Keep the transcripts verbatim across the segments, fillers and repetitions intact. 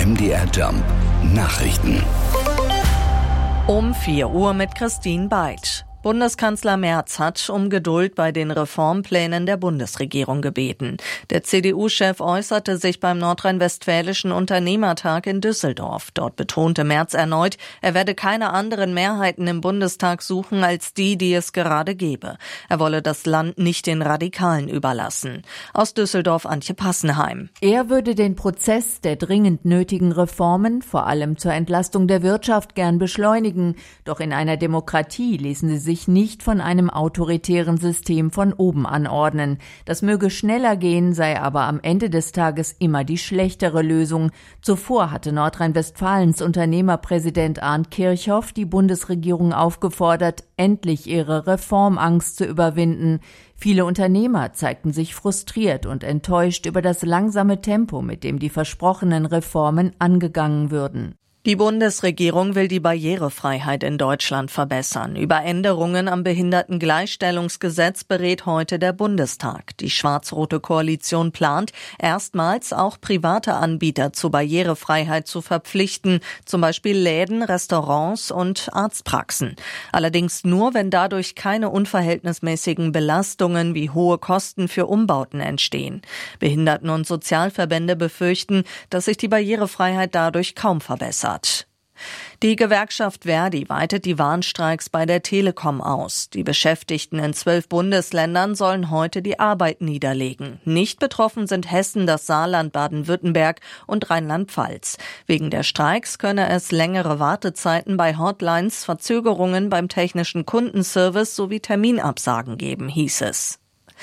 M D R Jump Nachrichten. Um vier Uhr mit Christine Beid. Bundeskanzler Merz hat um Geduld bei den Reformplänen der Bundesregierung gebeten. Der C D U-Chef äußerte sich beim Nordrhein-Westfälischen Unternehmertag in Düsseldorf. Dort betonte Merz erneut, er werde keine anderen Mehrheiten im Bundestag suchen als die, die es gerade gebe. Er wolle das Land nicht den Radikalen überlassen. Aus Düsseldorf Antje Passenheim. Er würde den Prozess der dringend nötigen Reformen, vor allem zur Entlastung der Wirtschaft, gern beschleunigen. Doch in einer Demokratie ließen sie sich sich nicht von einem autoritären System von oben anordnen. Das möge schneller gehen, sei aber am Ende des Tages immer die schlechtere Lösung. Zuvor hatte Nordrhein-Westfalens Unternehmerpräsident Arndt Kirchhoff die Bundesregierung aufgefordert, endlich ihre Reformangst zu überwinden. Viele Unternehmer zeigten sich frustriert und enttäuscht über das langsame Tempo, mit dem die versprochenen Reformen angegangen würden. Die Bundesregierung will die Barrierefreiheit in Deutschland verbessern. Über Änderungen am Behindertengleichstellungsgesetz berät heute der Bundestag. Die schwarz-rote Koalition plant, erstmals auch private Anbieter zur Barrierefreiheit zu verpflichten, zum Beispiel Läden, Restaurants und Arztpraxen. Allerdings nur, wenn dadurch keine unverhältnismäßigen Belastungen wie hohe Kosten für Umbauten entstehen. Behinderten- und Sozialverbände befürchten, dass sich die Barrierefreiheit dadurch kaum verbessert. Die Gewerkschaft Verdi weitet die Warnstreiks bei der Telekom aus. Die Beschäftigten in zwölf Bundesländern sollen heute die Arbeit niederlegen. Nicht betroffen sind Hessen, das Saarland, Baden-Württemberg und Rheinland-Pfalz. Wegen der Streiks könne es längere Wartezeiten bei Hotlines, Verzögerungen beim technischen Kundenservice sowie Terminabsagen geben, hieß es.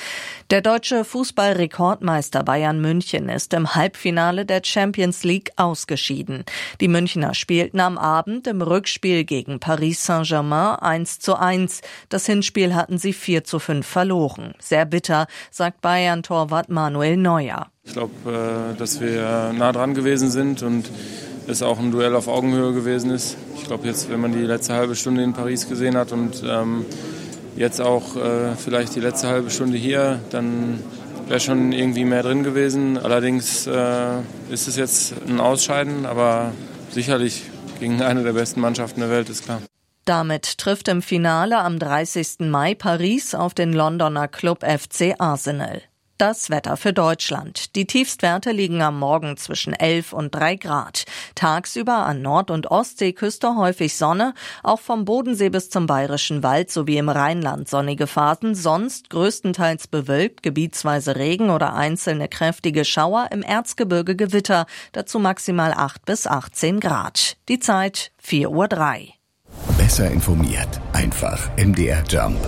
Der deutsche Fußball-Rekordmeister Bayern München ist im Halbfinale der Champions League ausgeschieden. Die Münchner spielten am Abend im Rückspiel gegen Paris Saint-Germain eins zu eins. Das Hinspiel hatten sie vier zu fünf verloren. Sehr bitter, sagt Bayern-Torwart Manuel Neuer. Ich glaube, dass wir nah dran gewesen sind und es auch ein Duell auf Augenhöhe gewesen ist. Ich glaube jetzt, wenn man die letzte halbe Stunde in Paris gesehen hat und ähm, jetzt auch äh, vielleicht die letzte halbe Stunde hier, dann wäre schon irgendwie mehr drin gewesen. Allerdings äh, ist es jetzt ein Ausscheiden, aber sicherlich gegen eine der besten Mannschaften der Welt, ist klar. Damit trifft im Finale am dreißigsten Mai Paris auf den Londoner Club F C Arsenal. Das Wetter für Deutschland. Die Tiefstwerte liegen am Morgen zwischen elf und drei Grad. Tagsüber an Nord- und Ostseeküste häufig Sonne, auch vom Bodensee bis zum Bayerischen Wald sowie im Rheinland sonnige Phasen, sonst größtenteils bewölkt, gebietsweise Regen oder einzelne kräftige Schauer, im Erzgebirge Gewitter, dazu maximal acht bis achtzehn Grad. Die Zeit vier Uhr drei. Besser informiert, einfach M D R Jump.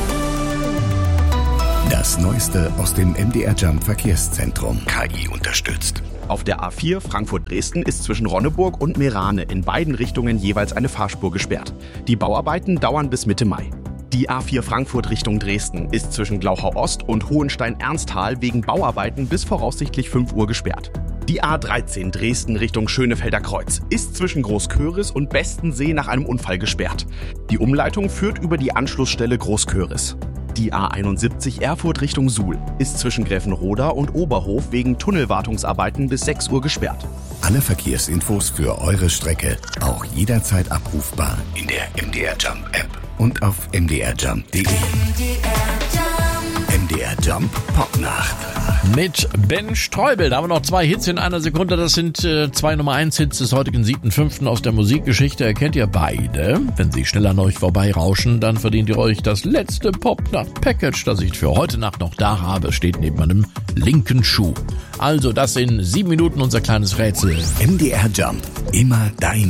Das Neueste aus dem M D R Jump Verkehrszentrum. K I unterstützt. Auf der A vier Frankfurt-Dresden ist zwischen Ronneburg und Meerane in beiden Richtungen jeweils eine Fahrspur gesperrt. Die Bauarbeiten dauern bis Mitte Mai. Die A vier Frankfurt Richtung Dresden ist zwischen Glauchau-Ost und Hohenstein-Ernsthal wegen Bauarbeiten bis voraussichtlich fünf Uhr gesperrt. Die A dreizehn Dresden Richtung Schönefelder Kreuz ist zwischen Großköris und Bestensee nach einem Unfall gesperrt. Die Umleitung führt über die Anschlussstelle Großköris. Die A einundsiebzig Erfurt Richtung Suhl ist zwischen Gräfenroda und Oberhof wegen Tunnelwartungsarbeiten bis sechs Uhr gesperrt. Alle Verkehrsinfos für eure Strecke auch jederzeit abrufbar in der M D R Jump App und auf m d r jump punkt d e. M D R Jump Popnacht. Mit Ben Streubel. Da haben wir noch zwei Hits in einer Sekunde. Das sind äh, zwei Nummer eins Hits des heutigen siebten fünften aus der Musikgeschichte. Erkennt ihr beide? Wenn sie schnell an euch vorbeirauschen, dann verdient ihr euch das letzte Popnacht-Package, das ich für heute Nacht noch da habe. Es steht neben meinem linken Schuh. Also das in sieben Minuten unser kleines Rätsel. M D R Jump. Immer deine